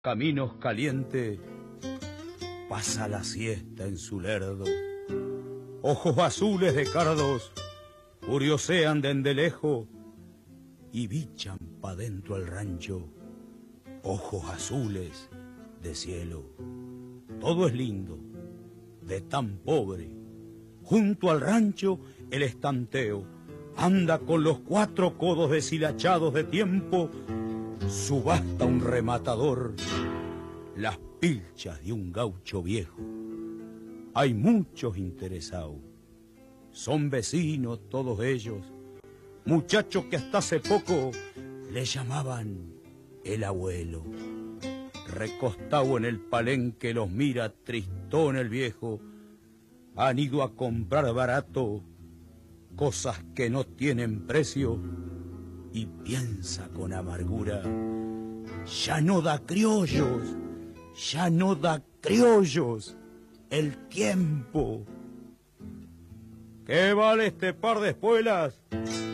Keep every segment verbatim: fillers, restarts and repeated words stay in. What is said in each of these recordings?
Caminos caliente, pasa la siesta en su lerdo. Ojos azules de cardos curiosean de endelejo y bichan pa' dentro al rancho. Ojos azules de cielo. Todo es lindo, de tan pobre. Junto al rancho el estanteo anda con los cuatro codos deshilachados de tiempo. Subasta un rematador las pilchas de un gaucho viejo. Hay muchos interesados, son vecinos todos ellos, muchachos que hasta hace poco le llamaban el abuelo. Recostado en el palenque los mira tristón el viejo. Han ido a comprar barato cosas que no tienen precio y piensa con amargura: ya no da criollos, ya no da criollos el tiempo. ¿Qué vale este par de espuelas?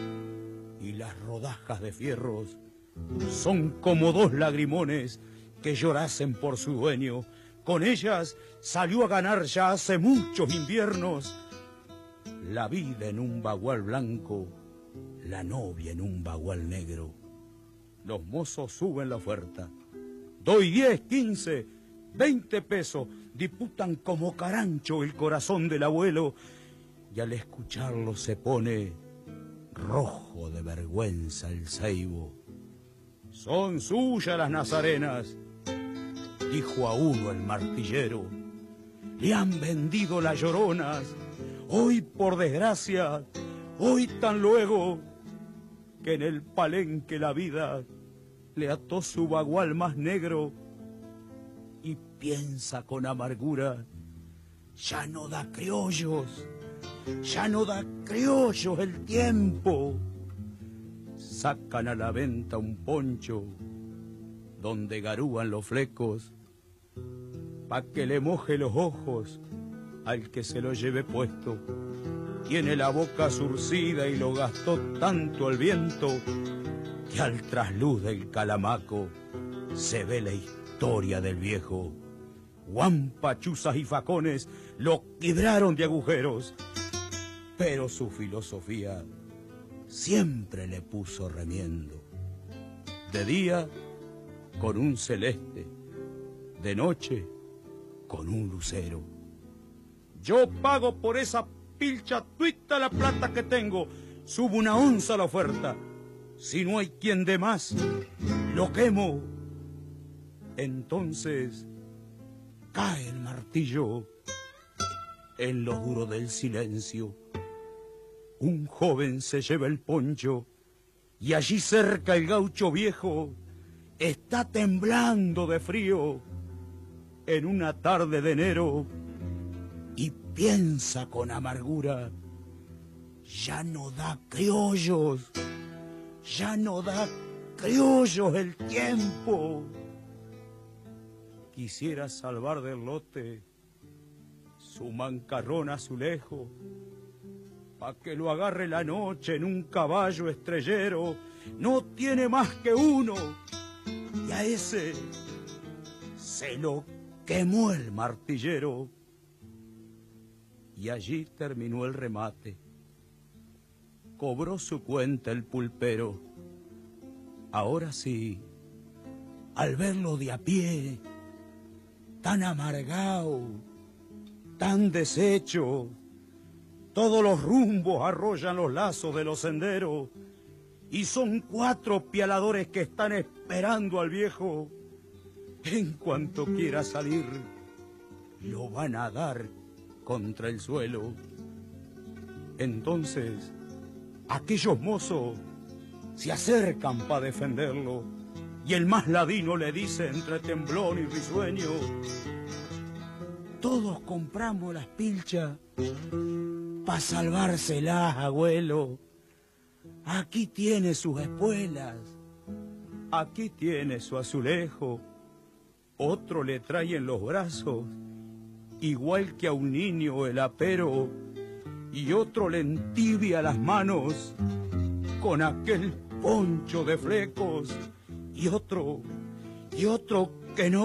Y las rodajas de fierros son como dos lagrimones que llorasen por su dueño. Con ellas salió a ganar ya hace muchos inviernos la vida en un bagual blanco, la novia en un bagual negro. Los mozos suben la oferta. Doy diez, quince, veinte pesos. Disputan como carancho el corazón del abuelo. Y al escucharlo se pone rojo de vergüenza el ceibo. Son suyas las nazarenas, dijo a uno el martillero. Le han vendido las lloronas. Hoy, por desgracia, hoy tan luego, que en el palenque la vida le ató su bagual más negro y piensa con amargura: ya no da criollos, ya no da criollos el tiempo. Sacan a la venta un poncho donde garúan los flecos pa' que le moje los ojos al que se lo lleve puesto. Tiene la boca surcida y lo gastó tanto el viento que al trasluz del calamaco se ve la historia del viejo. Guampa, chuzas y facones lo quibraron de agujeros, pero su filosofía siempre le puso remiendo. De día con un celeste, de noche con un lucero. Yo pago por esa pilcha tuita la plata que tengo, subo una onza a la oferta. Si no hay quien dé más, lo quemo. Entonces cae el martillo en lo duro del silencio. Un joven se lleva el poncho y allí cerca el gaucho viejo está temblando de frío en una tarde de enero y piensa con amargura: ya no da criollos, ya no da criollos el tiempo. Quisiera salvar del lote su mancarrón azulejo, pa' que lo agarre la noche en un caballo estrellero. No tiene más que uno y a ese se lo quemó el martillero. Y allí terminó el remate. Cobró su cuenta el pulpero. Ahora sí, al verlo de a pie, tan amargado, tan deshecho, todos los rumbos arrollan los lazos de los senderos y son cuatro pialadores que están esperando al viejo. En cuanto quiera salir, lo van a dar contra el suelo. Entonces aquellos mozos se acercan para defenderlo y el más ladino le dice entre temblón y risueño: todos compramos las pilchas pa' salvárselas, abuelo. Aquí tiene sus espuelas, aquí tiene su azulejo. Otro le trae en los brazos, igual que a un niño el apero, y otro le entibia las manos con aquel poncho de flecos, y otro, y otro que no